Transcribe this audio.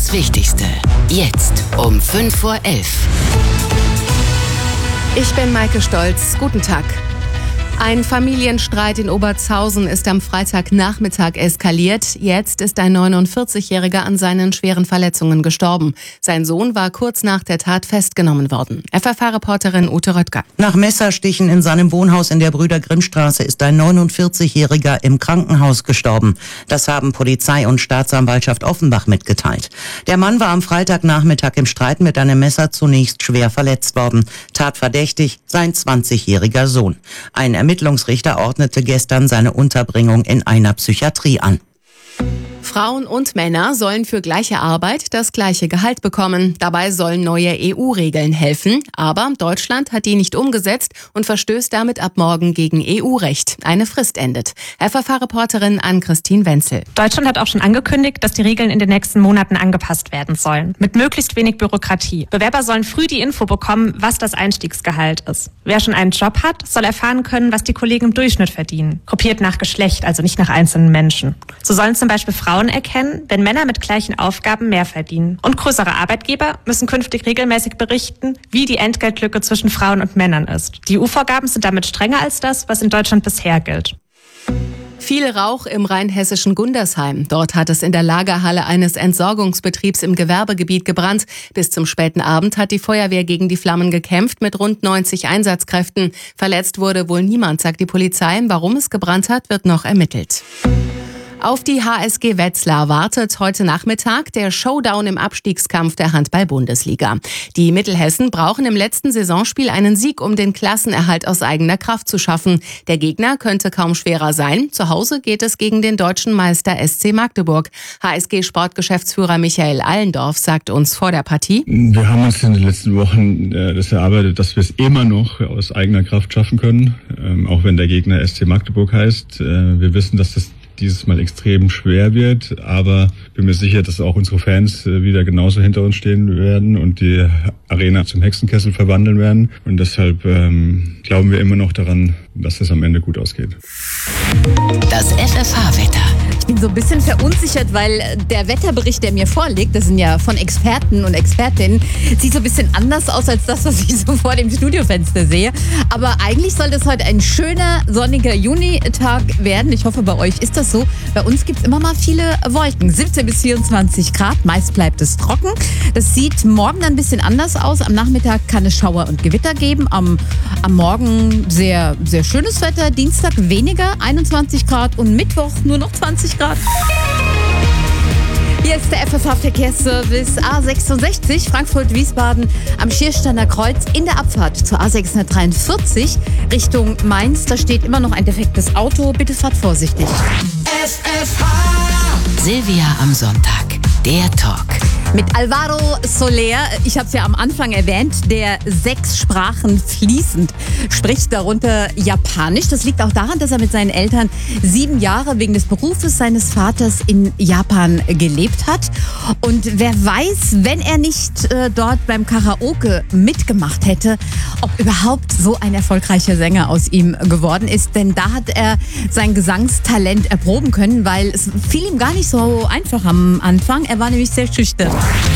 Das Wichtigste. Jetzt um 5:11 Uhr. Ich bin Maike Stolz. Guten Tag. Ein Familienstreit in Obertshausen ist am Freitagnachmittag eskaliert. Jetzt ist ein 49-Jähriger an seinen schweren Verletzungen gestorben. Sein Sohn war kurz nach der Tat festgenommen worden. FFH-Reporterin Ute Röttger. Nach Messerstichen in seinem Wohnhaus in der Brüder-Grimm-Straße ist ein 49-Jähriger im Krankenhaus gestorben. Das haben Polizei und Staatsanwaltschaft Offenbach mitgeteilt. Der Mann war am Freitagnachmittag im Streit mit einem Messer zunächst schwer verletzt worden. Tatverdächtig sein 20-jähriger Sohn. Ein Ermittlungsrichter ordnete gestern seine Unterbringung in einer Psychiatrie an. Frauen und Männer sollen für gleiche Arbeit das gleiche Gehalt bekommen. Dabei sollen neue EU-Regeln helfen. Aber Deutschland hat die nicht umgesetzt und verstößt damit ab morgen gegen EU-Recht. Eine Frist endet. FFH-Reporterin Ann-Christine Wenzel. Deutschland hat auch schon angekündigt, dass die Regeln in den nächsten Monaten angepasst werden sollen. Mit möglichst wenig Bürokratie. Bewerber sollen früh die Info bekommen, was das Einstiegsgehalt ist. Wer schon einen Job hat, soll erfahren können, was die Kollegen im Durchschnitt verdienen. Gruppiert nach Geschlecht, also nicht nach einzelnen Menschen. So sollen zum Beispiel Frauen erkennen, wenn Männer mit gleichen Aufgaben mehr verdienen. Und größere Arbeitgeber müssen künftig regelmäßig berichten, wie die Entgeltlücke zwischen Frauen und Männern ist. Die EU-Vorgaben sind damit strenger als das, was in Deutschland bisher gilt. Viel Rauch im rheinhessischen Gundersheim. Dort hat es in der Lagerhalle eines Entsorgungsbetriebs im Gewerbegebiet gebrannt. Bis zum späten Abend hat die Feuerwehr gegen die Flammen gekämpft mit rund 90 Einsatzkräften. Verletzt wurde wohl niemand, sagt die Polizei. Warum es gebrannt hat, wird noch ermittelt. Auf die HSG Wetzlar wartet heute Nachmittag der Showdown im Abstiegskampf der Handball-Bundesliga. Die Mittelhessen brauchen im letzten Saisonspiel einen Sieg, um den Klassenerhalt aus eigener Kraft zu schaffen. Der Gegner könnte kaum schwerer sein. Zu Hause geht es gegen den deutschen Meister SC Magdeburg. HSG-Sportgeschäftsführer Michael Allendorf sagt uns vor der Partie: Wir haben uns in den letzten Wochen das erarbeitet, dass wir es immer noch aus eigener Kraft schaffen können, auch wenn der Gegner SC Magdeburg heißt. Wir wissen, dass das dieses Mal extrem schwer wird, aber bin mir sicher, dass auch unsere Fans wieder genauso hinter uns stehen werden und die Arena zum Hexenkessel verwandeln werden. Und deshalb glauben wir immer noch daran, dass es am Ende gut ausgeht. Das FFH-Wetter. Ich bin so ein bisschen verunsichert, weil der Wetterbericht, der mir vorliegt, das sind ja von Experten und Expertinnen, sieht so ein bisschen anders aus als das, was ich so vor dem Studiofenster sehe. Aber eigentlich soll das heute ein schöner, sonniger Junitag werden. Ich hoffe, bei euch ist das so. Bei uns gibt es immer mal viele Wolken. 17 bis 24 Grad, meist bleibt es trocken. Das sieht morgen dann ein bisschen anders aus. Am Nachmittag kann es Schauer und Gewitter geben. Am Morgen sehr, sehr schönes Wetter. Dienstag weniger, 21 Grad und Mittwoch nur noch 20 Grad. Hier ist der FFH-Verkehrsservice A66 Frankfurt-Wiesbaden am Schiersteiner Kreuz in der Abfahrt zur A643 Richtung Mainz. Da steht immer noch ein defektes Auto. Bitte fahrt vorsichtig. FFH. Silvia am Sonntag. Der Talk. Mit Alvaro Soler, ich habe es ja am Anfang erwähnt, der 6 Sprachen fließend spricht, darunter Japanisch. Das liegt auch daran, dass er mit seinen Eltern 7 Jahre wegen des Berufes seines Vaters in Japan gelebt hat. Und wer weiß, wenn er nicht dort beim Karaoke mitgemacht hätte, ob überhaupt so ein erfolgreicher Sänger aus ihm geworden ist. Denn da hat er sein Gesangstalent erproben können, weil es fiel ihm gar nicht so einfach am Anfang. Er war nämlich sehr schüchtern.